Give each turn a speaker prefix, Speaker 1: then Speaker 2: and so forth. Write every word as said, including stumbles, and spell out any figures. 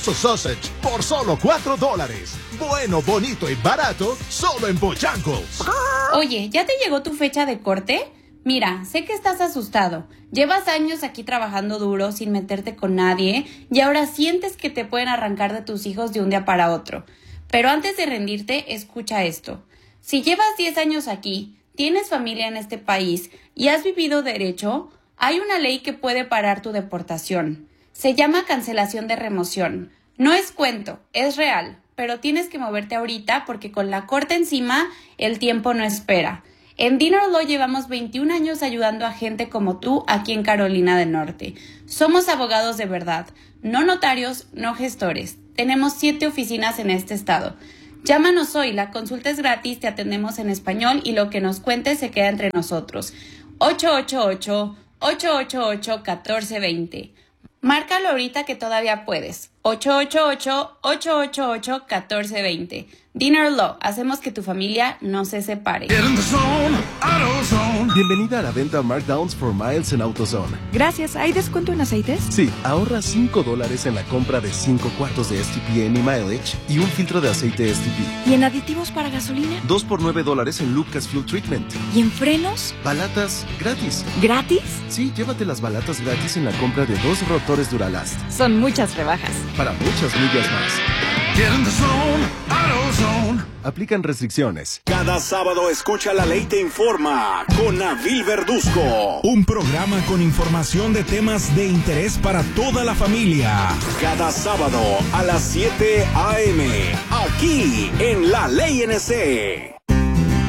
Speaker 1: Sausage por solo cuatro dólares. Bueno, bonito y barato, solo en Botanicals.
Speaker 2: Oye, ¿ya te llegó tu fecha de corte? Mira, sé que estás asustado. Llevas años aquí trabajando duro sin meterte con nadie y ahora sientes que te pueden arrancar de tus hijos de un día para otro. Pero antes de rendirte, escucha esto. Si llevas diez años aquí, tienes familia en este país y has vivido derecho, hay una ley que puede parar tu deportación. Se llama cancelación de remoción. No es cuento, es real, pero tienes que moverte ahorita porque con la corte encima, el tiempo no espera. En Dinner Law llevamos veintiún años ayudando a gente como tú aquí en Carolina del Norte. Somos abogados de verdad, no notarios, no gestores. Tenemos siete oficinas en este estado. Llámanos hoy, la consulta es gratis, te atendemos en español y lo que nos cuentes se queda entre nosotros. ocho ocho ocho, ocho ocho ocho, uno cuatro dos cero. Márcalo ahorita que todavía puedes. ocho ocho ocho, ocho ocho ocho, uno cuatro dos cero. Dinner Law, hacemos que tu familia no se separe.
Speaker 3: Bienvenida a la venta Markdowns for Miles en AutoZone.
Speaker 4: Gracias. ¿Hay descuento en aceites?
Speaker 3: Sí, ahorra cinco dólares en la compra de cinco cuartos de S T P Any Mileage y un filtro de aceite S T P.
Speaker 4: ¿Y en aditivos para gasolina?
Speaker 3: dos por nueve dólares en Lucas Fuel Treatment.
Speaker 4: ¿Y en frenos?
Speaker 3: Balatas gratis.
Speaker 4: ¿Gratis?
Speaker 3: Sí, llévate las balatas gratis en la compra de dos rotores Duralast.
Speaker 4: Son muchas rebajas.
Speaker 3: Para muchas millas más.
Speaker 5: Get in the zone, AutoZone.
Speaker 3: Aplican restricciones.
Speaker 6: Cada sábado escucha La Ley Te Informa con Nabil Verduzco.
Speaker 7: Un programa con información de temas de interés para toda la familia.
Speaker 6: Cada sábado a las siete a eme aquí en La Ley N C.